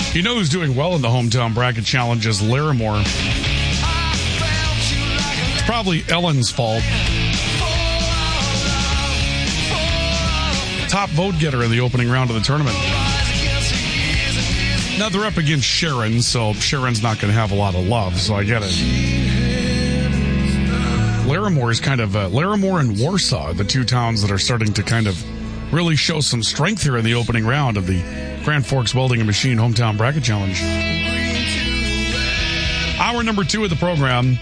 You know who's doing well in the hometown bracket challenge is Larimore. It's probably Ellen's fault. Top vote getter in the opening round of the tournament. Now they're up against Sharon, so Sharon's not going to have a lot of love, so I get it. Larimore is kind of, Larimore and Warsaw, the two towns that are starting to kind of really show some strength here in the opening round of the Grand Forks Welding and Machine Hometown Bracket Challenge. Hour number 2 of the program.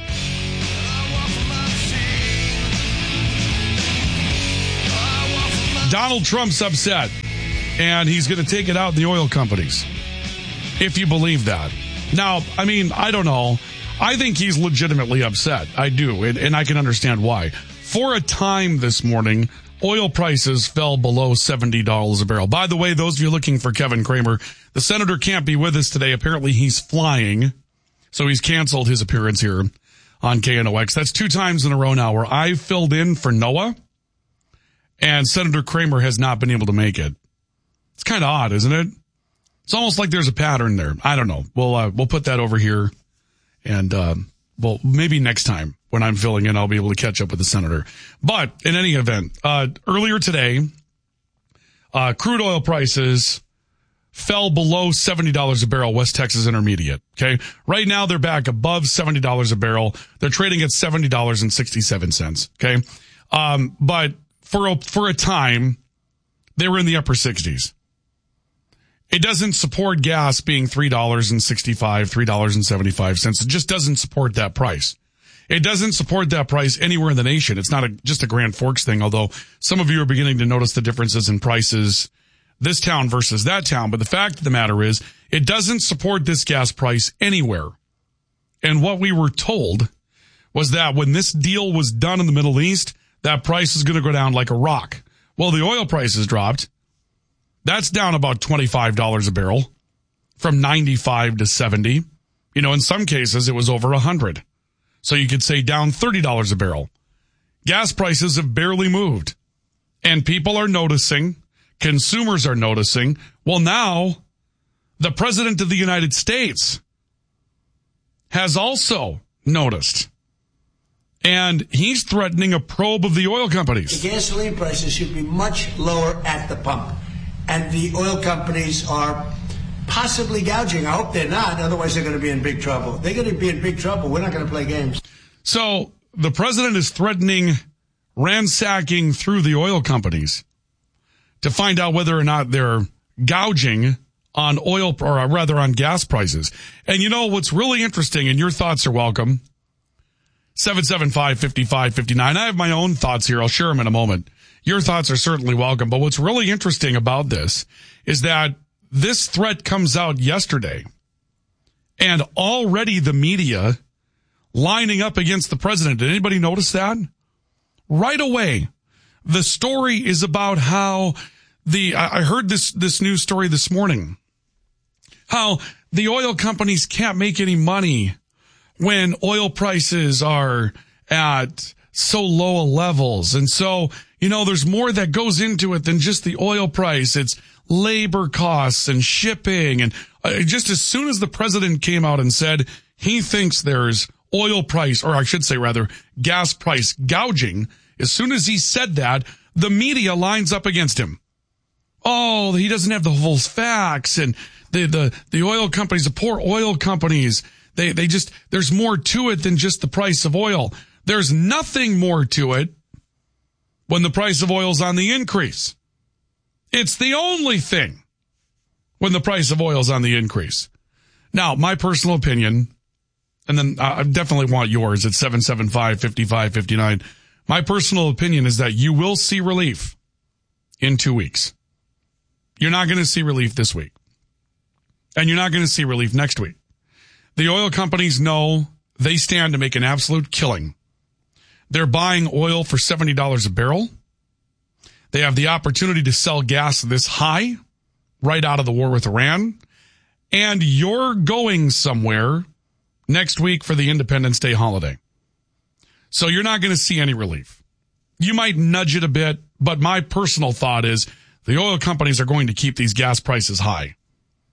Donald Trump's upset, and he's going to take it out in the oil companies, if you believe that. Now, I mean, I don't know. I think he's legitimately upset. I do, and I can understand why. For a time this morning, oil prices fell below $70 a barrel. By the way, those of you looking for Kevin Cramer, the senator can't be with us today. Apparently he's flying, so he's canceled his appearance here on KNOX. That's 2 times in a row now where I've filled in for Noah, and Senator Cramer has not been able to make it. It's kind of odd, isn't it? It's almost like there's a pattern there. I don't know. We'll put that over here, and well, maybe next time when I'm filling in, I'll be able to catch up with the senator. But in any event, earlier today, crude oil prices fell below $70 a barrel, West Texas Intermediate. Okay. Right now they're back above $70 a barrel. They're trading at $70.67. Okay. But for a time, they were in the upper 60s. It doesn't support gas being $3.65, $3.75. It just doesn't support that price. It doesn't support that price anywhere in the nation. It's not just a Grand Forks thing, although some of you are beginning to notice the differences in prices this town versus that town. But the fact of the matter is, it doesn't support this gas price anywhere. And what we were told was that when this deal was done in the Middle East, that price is going to go down like a rock. Well, the oil prices dropped. That's down about $25 a barrel from 95 to 70. You know, in some cases, it was over 100. So you could say down $30 a barrel. Gas prices have barely moved. And people are noticing, consumers are noticing. Well, now the President of the United States has also noticed. And he's threatening a probe of the oil companies. The gasoline prices should be much lower at the pump. And the oil companies are possibly gouging. I hope they're not. Otherwise, they're going to be in big trouble. They're going to be in big trouble. We're not going to play games. So the president is threatening ransacking through the oil companies to find out whether or not they're gouging on oil, or rather on gas prices. And you know what's really interesting, and your thoughts are welcome, 775-5559. I have my own thoughts here. I'll share them in a moment. Your thoughts are certainly welcome. But what's really interesting about this is that this threat comes out yesterday, and already the media lining up against the president. Did anybody notice that? Right away, the story is about how I heard this news story this morning, how the oil companies can't make any money when oil prices are at so low levels. And so, you know, there's more that goes into it than just the oil price. It's labor costs and shipping. And just as soon as the president came out and said he thinks there's oil price, or I should say rather, gas price gouging, as soon as he said that, the media lines up against him. Oh, he doesn't have the full facts, and the oil companies, the poor oil companies, they just, there's more to it than just the price of oil. There's nothing more to it when the price of oil's on the increase. It's the only thing when the price of oil's on the increase. Now, my personal opinion, and then I definitely want yours at 775-5559. My personal opinion is that you will see relief in 2 weeks. You're not going to see relief this week. And you're not going to see relief next week. The oil companies know they stand to make an absolute killing. They're buying oil for $70 a barrel. They have the opportunity to sell gas this high right out of the war with Iran. And you're going somewhere next week for the Independence Day holiday. So you're not going to see any relief. You might nudge it a bit, but my personal thought is the oil companies are going to keep these gas prices high.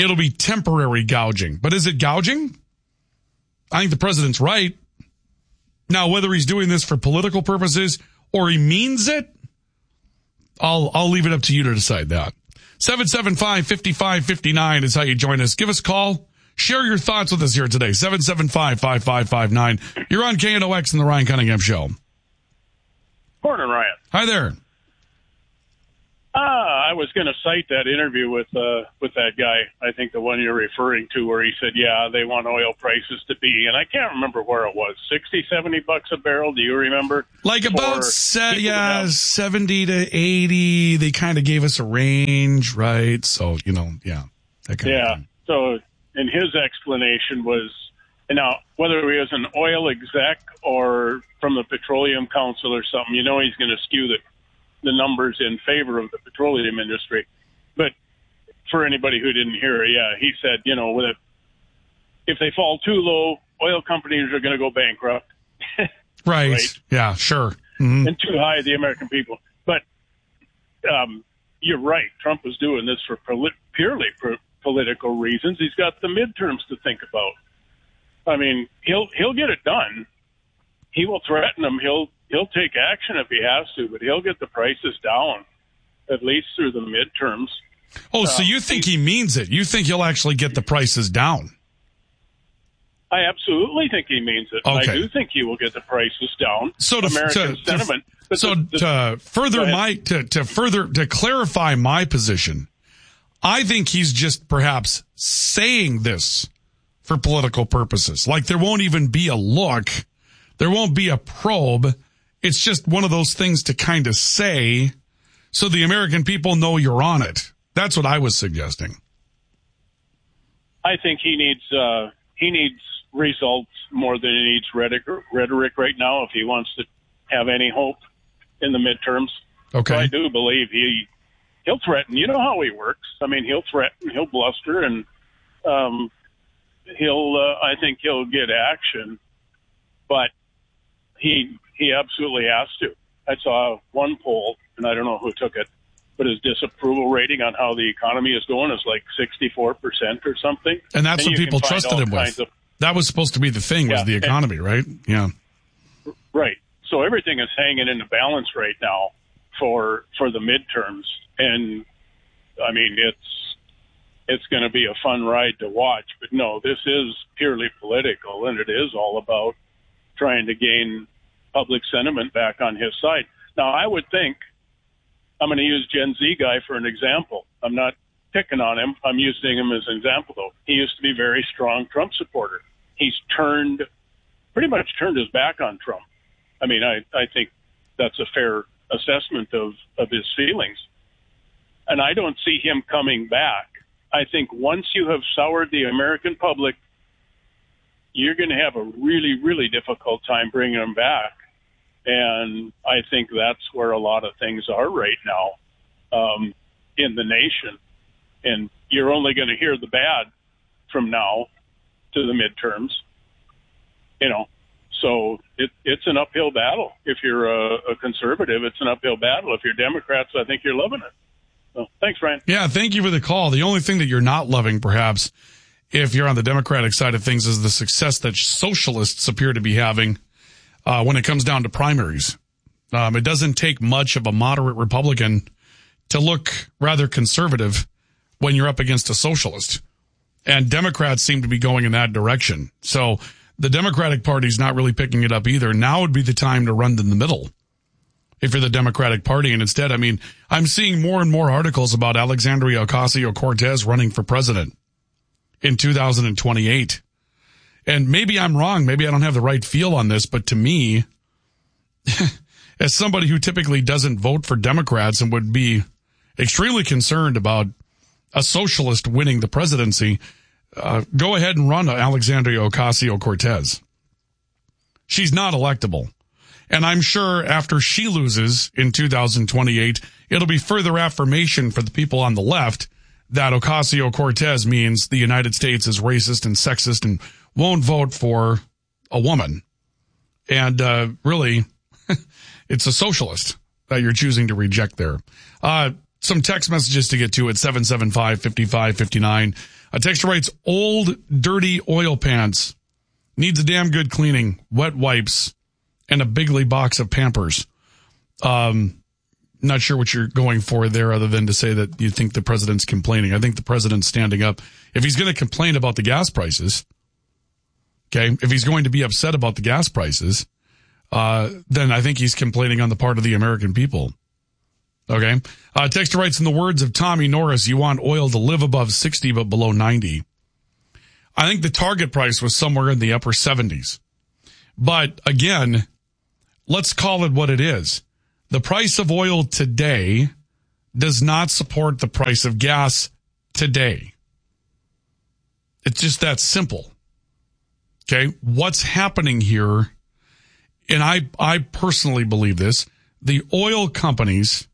it'll be temporary gouging. But is it gouging? I think the president's right. Now, whether he's doing this for political purposes or he means it, I'll leave it up to you to decide that. 775-5559 is how you join us. Give us a call. Share your thoughts with us here today. 775-5559. You're on KNOX and the Ryan Cunningham Show. Morning, Ryan. Hi there. I was going to cite that interview with that guy, I think the one you're referring to, where he said, yeah, they want oil prices to be, and I can't remember where it was, $60-70 a barrel. Do you remember? Like about 70 to 80. They kind of gave us a range, right? So, yeah. That kind of thing. So, and his explanation was, now, whether he was an oil exec or from the Petroleum Council or something, he's going to skew the numbers in favor of the petroleum industry. But for anybody who didn't hear, he said, if they fall too low, oil companies are going to go bankrupt. Right. Yeah, sure. Mm-hmm. And too high, the American people. But you're right. Trump was doing this for purely political reasons. He's got the midterms to think about. I mean, he'll get it done. He will threaten them. He'll take action if he has to, but he'll get the prices down, at least through the midterms. Oh, so you think he means it? You think he'll actually get the prices down? I absolutely think he means it. Okay. I do think he will get the prices down. So to clarify my position, I think he's just perhaps saying this for political purposes. Like there won't even be a look. There won't be a probe. It's just one of those things to kind of say so the American people know you're on it. That's what I was suggesting. I think he needs results more than he needs rhetoric right now if he wants to have any hope in the midterms. Okay. So I do believe he'll threaten. You know how he works. I mean, he'll threaten, he'll bluster, and I think he'll get action, but he absolutely has to. I saw one poll, and I don't know who took it, but his disapproval rating on how the economy is going is like 64% or something. And that's what people trusted him with. That was supposed to be the thing, was the economy, right? Yeah. Right. So everything is hanging in the balance right now for the midterms. And, I mean, it's going to be a fun ride to watch. But, no, this is purely political, and it is all about trying to gain public sentiment back on his side. Now, I would think, I'm going to use Gen Z guy for an example. I'm not picking on him. I'm using him as an example, though. He used to be a very strong Trump supporter. He's pretty much turned his back on Trump. I mean, I think that's a fair assessment of his feelings. And I don't see him coming back. I think once you have soured the American public, you're going to have a really, really difficult time bringing him back. And I think that's where a lot of things are right now in the nation. And you're only going to hear the bad from now to the midterms, So it's an uphill battle. If you're a conservative, it's an uphill battle. If you're Democrats, I think you're loving it. So thanks, Ryan. Yeah, thank you for the call. The only thing that you're not loving, perhaps, if you're on the Democratic side of things, is the success that socialists appear to be having when it comes down to primaries. It doesn't take much of a moderate Republican to look rather conservative when you're up against a socialist. And Democrats seem to be going in that direction. So the Democratic Party's not really picking it up either. Now would be the time to run in the middle if you're the Democratic Party. And instead, I mean, I'm seeing more and more articles about Alexandria Ocasio-Cortez running for president in 2028. And maybe I'm wrong. Maybe I don't have the right feel on this. But to me, as somebody who typically doesn't vote for Democrats and would be extremely concerned about a socialist winning the presidency, go ahead and run Alexandria Ocasio-Cortez. She's not electable. And I'm sure after she loses in 2028, it'll be further affirmation for the people on the left that Ocasio-Cortez means the United States is racist and sexist and won't vote for a woman. And really, it's a socialist that you're choosing to reject there. Some text messages to get to at 775-5559. A texter writes, old, dirty oil pants. Needs a damn good cleaning, wet wipes, and a bigly box of Pampers. Not sure what you're going for there other than to say that you think the president's complaining. I think the president's standing up. If he's going to complain about the gas prices, okay, if he's going to be upset about the gas prices, then I think he's complaining on the part of the American people. Okay. Texter writes, in the words of Tommy Norris, you want oil to live above 60 but below 90. I think the target price was somewhere in the upper 70s. But again, let's call it what it is. The price of oil today does not support the price of gas today. It's just that simple. Okay, what's happening here, and I personally believe this, the oil companies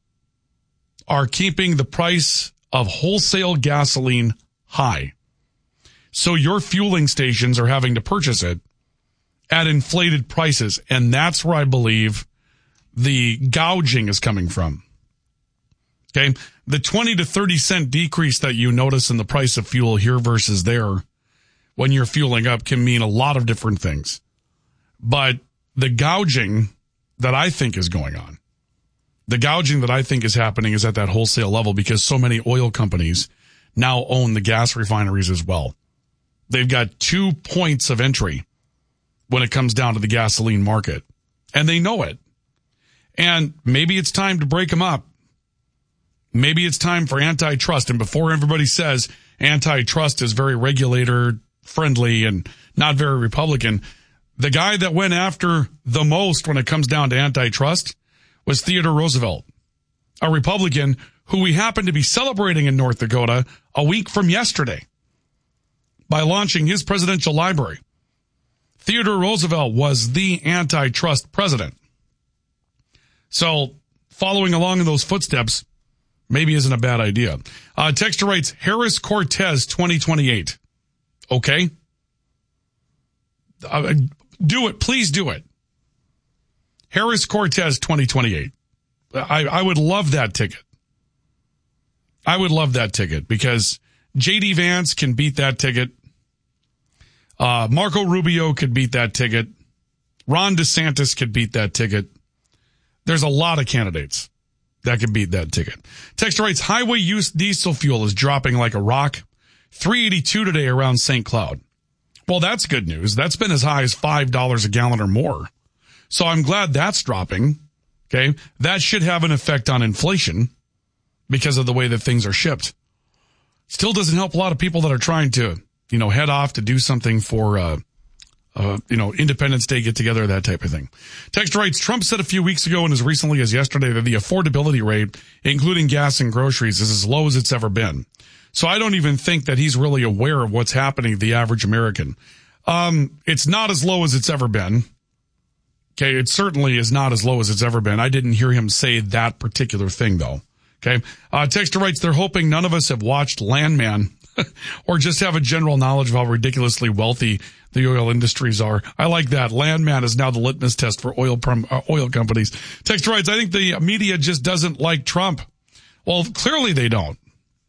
are keeping the price of wholesale gasoline high. So your fueling stations are having to purchase it at inflated prices, and that's where I believe the gouging is coming from. Okay, the 20 to 30 cent decrease that you notice in the price of fuel here versus there when you're fueling up can mean a lot of different things. But the gouging that I think is going on, the gouging that I think is happening is at that wholesale level because so many oil companies now own the gas refineries as well. They've got 2 points of entry when it comes down to the gasoline market, and they know it. And maybe it's time to break them up. Maybe it's time for antitrust. And before everybody says antitrust is very regulator friendly and not very Republican, the guy that went after the most when it comes down to antitrust was Theodore Roosevelt, a Republican who we happen to be celebrating in North Dakota a week from yesterday by launching his presidential library. Theodore Roosevelt was the antitrust president. So following along in those footsteps maybe isn't a bad idea. Texter writes, Harris Cortez 2028. Okay. Do it. Please do it. Harris Cortez 2028. I would love that ticket. I would love that ticket because J.D. Vance can beat that ticket. Marco Rubio could beat that ticket. Ron DeSantis could beat that ticket. There's a lot of candidates that could beat that ticket. Texter writes, highway use diesel fuel is dropping like a rock. $3.82 today around St. Cloud. Well, that's good news. That's been as high as $5 a gallon or more. So I'm glad that's dropping. Okay. That should have an effect on inflation because of the way that things are shipped. Still doesn't help a lot of people that are trying to, head off to do something for, Independence Day, get together, that type of thing. Text writes, Trump said a few weeks ago and as recently as yesterday that the affordability rate, including gas and groceries, is as low as it's ever been. So I don't even think that he's really aware of what's happening to the average American. It's not as low as it's ever been. Okay. It certainly is not as low as it's ever been. I didn't hear him say that particular thing though. Okay. Texter writes, they're hoping none of us have watched Landman or just have a general knowledge of how ridiculously wealthy the oil industries are. I like that. Landman is now the litmus test for oil companies. Texter writes, I think the media just doesn't like Trump. Well, clearly they don't.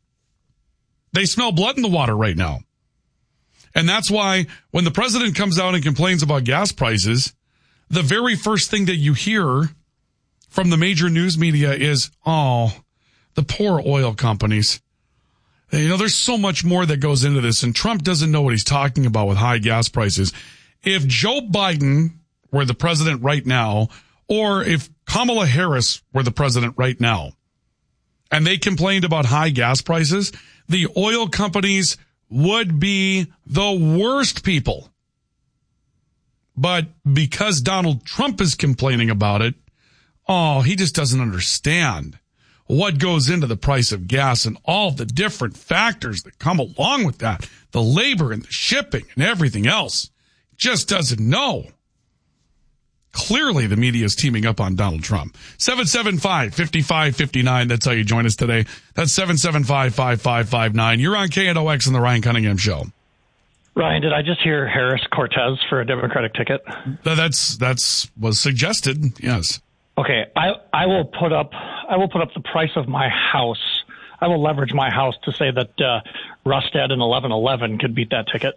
They smell blood in the water right now. And that's why when the president comes out and complains about gas prices, the very first thing that you hear from the major news media is, oh, the poor oil companies. There's so much more that goes into this, and Trump doesn't know what he's talking about with high gas prices. If Joe Biden were the president right now, or if Kamala Harris were the president right now, and they complained about high gas prices, the oil companies would be the worst people. But because Donald Trump is complaining about it, he just doesn't understand what goes into the price of gas and all the different factors that come along with that, the labor and the shipping and everything else. Just doesn't know. Clearly, the media is teaming up on Donald Trump. 775-5559. That's how you join us today. That's 775-5559. You're on KNOX and the Ryan Cunningham Show. Ryan, did I just hear Harris Cortez for a Democratic ticket? That's was suggested. Yes. Okay, I will put up the price of my house. I will leverage my house to say that Rustad and 1111 could beat that ticket.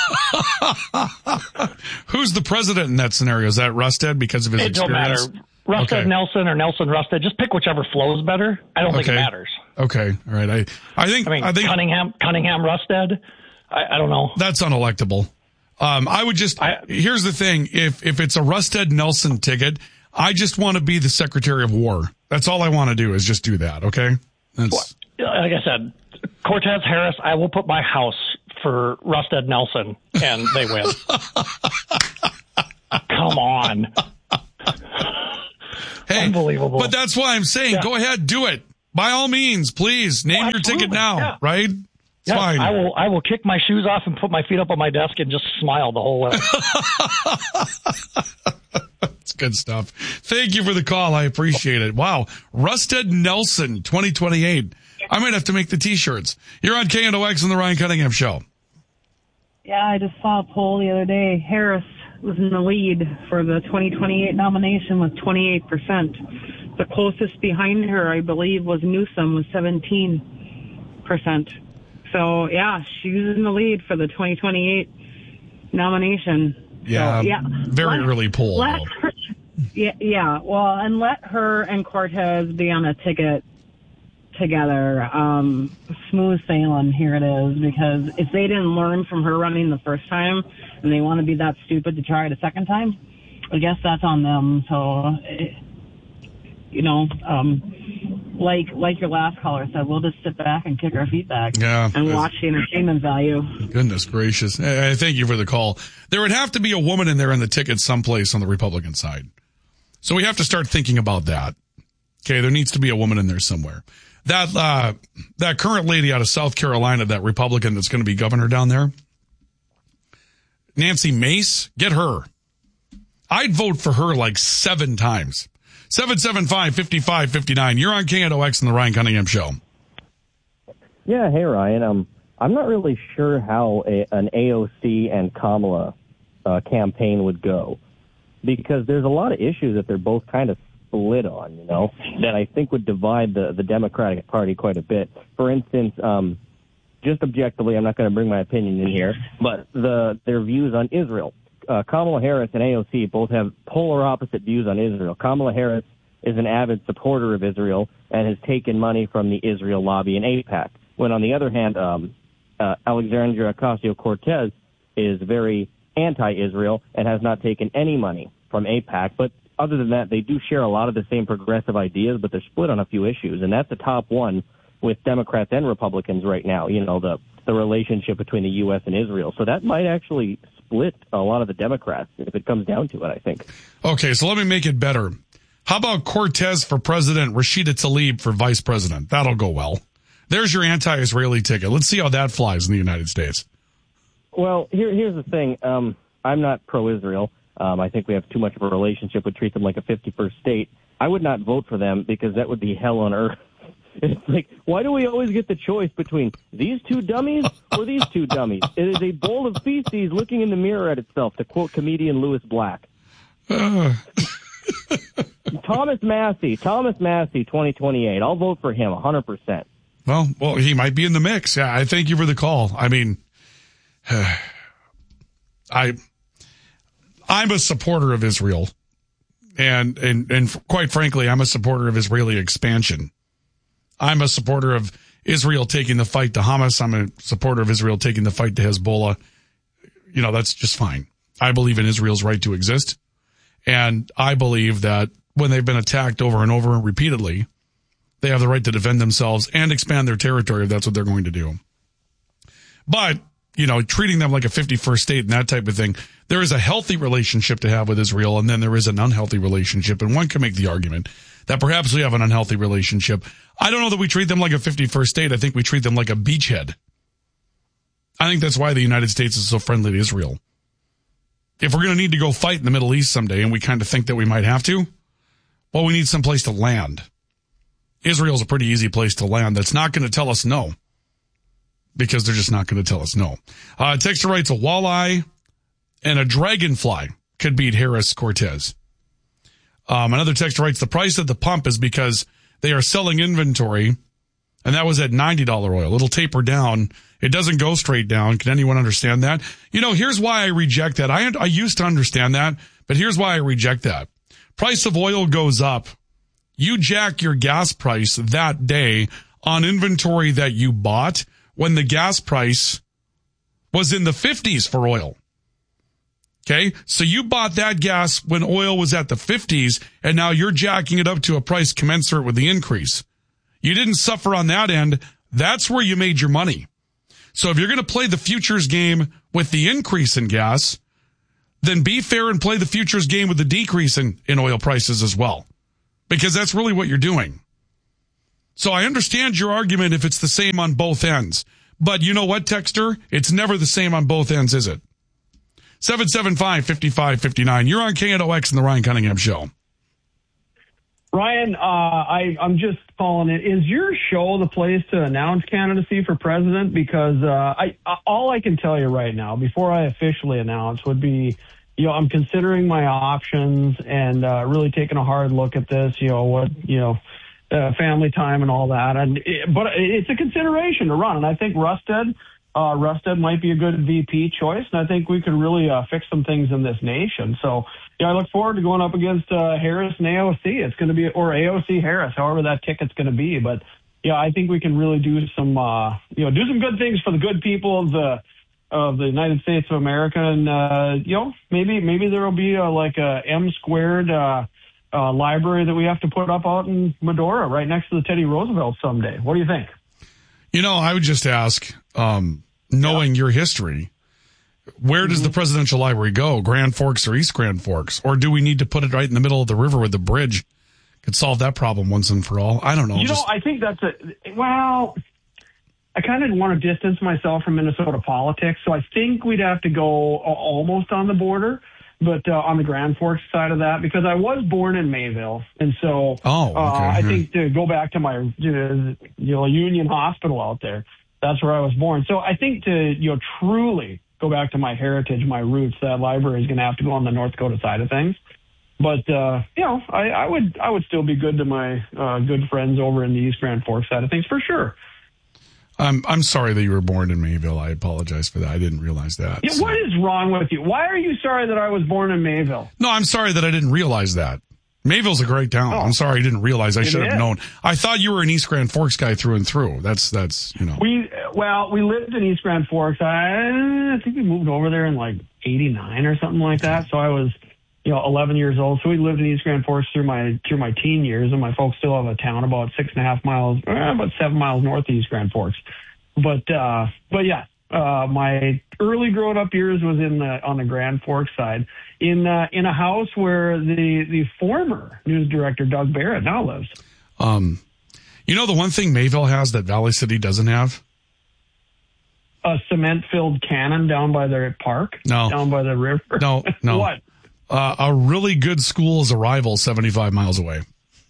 Who's the president in that scenario? Is that Rustad because of his experience? It don't matter. Rustad Nelson or Nelson Rustad. Just pick whichever flows better. I don't think it matters. Okay. All right. I think Cunningham Rustad. I don't know. That's unelectable. I would just, here's the thing. If it's a Rustad Nelson ticket, I just want to be the Secretary of War. That's all I want to do is just do that. Okay. Like I said, Cortez Harris, I will put my house for Rustad Nelson and they win. Come on. Hey, unbelievable. But that's why I'm saying, go ahead, do it. By all means, please name your ticket now, right? It's fine. I will kick my shoes off and put my feet up on my desk and just smile the whole way. That's good stuff. Thank you for the call. I appreciate it. Wow. Rustad Nelson, 2028. I might have to make the T-shirts. You're on KNOX on the Ryan Cunningham Show. Yeah, I just saw a poll the other day. Harris was in the lead for the 2028 nomination with 28%. The closest behind her, I believe, was Newsom with 17%. So, yeah, she's in the lead for the 2028 nomination. Yeah, so, very early poll. Well, and let her and Cortez be on a ticket together. Smooth sailing, here it is, because if they didn't learn from her running the first time and they want to be that stupid to try it a second time, I guess that's on them. So, like your last caller said, we'll just sit back and kick our feet back and watch the entertainment value. Goodness gracious. I thank you for the call. There would have to be a woman in there on the ticket someplace on the Republican side. So we have to start thinking about that. Okay, there needs to be a woman in there somewhere. That current lady out of South Carolina, that Republican that's going to be governor down there, Nancy Mace, get her. I'd vote for her like 7 times. 775-5559. You're on KNOX and the Ryan Cunningham Show. Yeah, hey, Ryan. I'm not really sure how an AOC and Kamala campaign would go, because there's a lot of issues that they're both kind of split on, that I think would divide the Democratic Party quite a bit. For instance, just objectively, I'm not going to bring my opinion in here, but their views on Israel. Kamala Harris and AOC both have polar opposite views on Israel. Kamala Harris is an avid supporter of Israel and has taken money from the Israel lobby in AIPAC, when on the other hand, Alexandria Ocasio-Cortez is very anti-Israel and has not taken any money from AIPAC. But other than that, they do share a lot of the same progressive ideas, but they're split on a few issues, and that's the top one with Democrats and Republicans right now, the relationship between the U.S. and Israel. So that might actually split a lot of the Democrats if it comes down to it, I think. Okay, so let me make it better. How about Cortez for president, Rashida Tlaib for vice president? That'll go well. There's your anti-Israeli ticket. Let's see how that flies in the United States. Well, here's the thing. I'm not pro-Israel. I think we have too much of a relationship. We treat them like a 51st state. I would not vote for them because that would be hell on earth. It's like, why do we always get the choice between these two dummies or these two dummies? It is a bowl of feces looking in the mirror at itself, to quote comedian Louis Black. Thomas Massey, 2028. I'll vote for him 100%. Well, he might be in the mix. Yeah, I thank you for the call. I mean, I'm a supporter of Israel, and quite frankly, I'm a supporter of Israeli expansion. I'm a supporter of Israel taking the fight to Hamas. I'm a supporter of Israel taking the fight to Hezbollah. That's just fine. I believe in Israel's right to exist, and I believe that when they've been attacked over and over and repeatedly, they have the right to defend themselves and expand their territory if that's what they're going to do. But treating them like a 51st state and that type of thing, there is a healthy relationship to have with Israel, and then there is an unhealthy relationship. And one can make the argument that perhaps we have an unhealthy relationship. I don't know that we treat them like a 51st state. I think we treat them like a beachhead. I think that's why the United States is so friendly to Israel. If we're going to need to go fight in the Middle East someday, and we kind of think that we might have to, well, we need some place to land. Israel's a pretty easy place to land that's not going to tell us no, because they're just not going to tell us no. Texter writes, a walleye and a dragonfly could beat Harris Cortez. Another texter writes, the price at the pump is because they are selling inventory And that was at $90 oil. It'll taper down. It doesn't go straight down. Can anyone understand that? Here's why I reject that. I used to understand that, but here's why I reject that. Price of oil goes up. You jack your gas price that day on inventory that you bought when the gas price was in the 50s for oil. Okay? So you bought that gas when oil was at the 50s, and now you're jacking it up to a price commensurate with the increase. You didn't suffer on that end. That's where you made your money. So if you're going to play the futures game with the increase in gas, then be fair and play the futures game with the decrease in oil prices as well. Because that's really what you're doing. So I understand your argument if it's the same on both ends. But you know what, Texter? It's never the same on both ends, is it? 775-5559. You're on KNOX and the Ryan Cunningham Show. Ryan, I'm just calling it. Is your show the place to announce candidacy for president? Because all I can tell you right now, before I officially announce, would be, I'm considering my options and really taking a hard look at this. Family time and all that. But it's a consideration to run, and I think Rusted might be a good VP choice, and I think we could really fix some things in this nation. So, I look forward to going up against Harris and AOC. It's going to be, or AOC Harris, however that ticket's going to be. But, I think we can really do some good things for the good people of the United States of America, and maybe there will be a M squared library that we have to put up out in Medora, right next to the Teddy Roosevelt someday. What do you think? I would just ask, knowing your history, where does the presidential library go? Grand Forks or East Grand Forks? Or do we need to put it right in the middle of the river with the bridge? Could solve that problem once and for all. I don't know. I think that's I kind of want to distance myself from Minnesota politics, so I think we'd have to go almost on the border, but on the Grand Forks side of that, because I was born in Mayville, and so I think to go back to my Union Hospital out there, that's where I was born. So I think to truly go back to my heritage, my roots, that library is going to have to go on the North Dakota side of things. But I would still be good to my good friends over in the East Grand Forks side of things for sure. I'm sorry that you were born in Mayville. I apologize for that. I didn't realize that. Yeah, so. What is wrong with you? Why are you sorry that I was born in Mayville? No, I'm sorry that I didn't realize that. Mayville's a great town. I'm sorry I didn't realize. I should have known. I thought you were an East Grand Forks guy through and through. That's We lived in East Grand Forks. I think we moved over there in like 89 or something like that. So I was 11 years old. So we lived in East Grand Forks through my teen years, and my folks still have a town about 6.5 miles, about 7 miles north of East Grand Forks. But yeah, my early growing up years was on the Grand Forks side, in a house where the former news director Doug Barrett now lives. The one thing Mayville has that Valley City doesn't have? A cement-filled cannon down by their park? No. Down by the river? No. What? A really good school's arrival 75 miles away.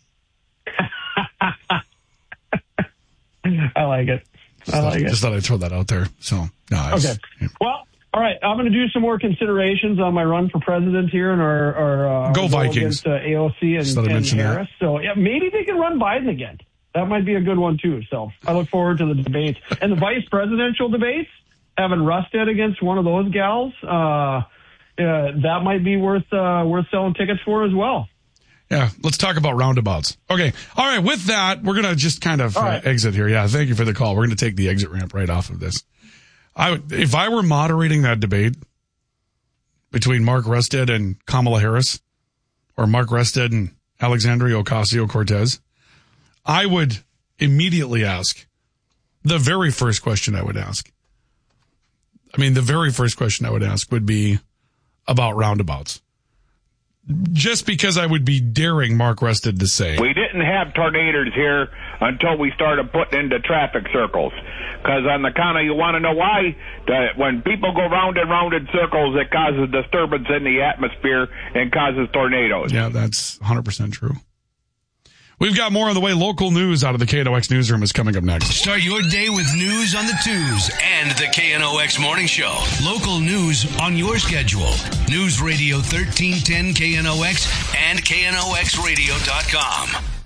I like it. Just thought I'd throw that out there. So, no. Okay. Yeah. Well, all right. I'm going to do some more considerations on my run for president here in our Go Vikings against AOC and Harris. So, yeah, maybe they can run Biden again. That might be a good one, too. So I look forward to the debates. And the vice presidential debates, having Rusted against one of those gals, that might be worth selling tickets for as well. Yeah, let's talk about roundabouts. Okay. All right, with that, we're going to just kind of exit here. Yeah, thank you for the call. We're going to take the exit ramp right off of this. If I were moderating that debate between Mark Rusted and Kamala Harris, or Mark Rusted and Alexandria Ocasio-Cortez, I would immediately ask, the very first question I would ask would be about roundabouts. Just because I would be daring Mark Rusted to say, we didn't have tornadoes here until we started putting into traffic circles. Because on the count of, you want to know why? When people go round and round in circles, it causes disturbance in the atmosphere and causes tornadoes. Yeah, that's 100% true. We've got more on the way. Local news out of the KNOX newsroom is coming up next. Start your day with news on the twos and the KNOX Morning Show. Local news on your schedule. News Radio 1310 KNOX and KNOXradio.com.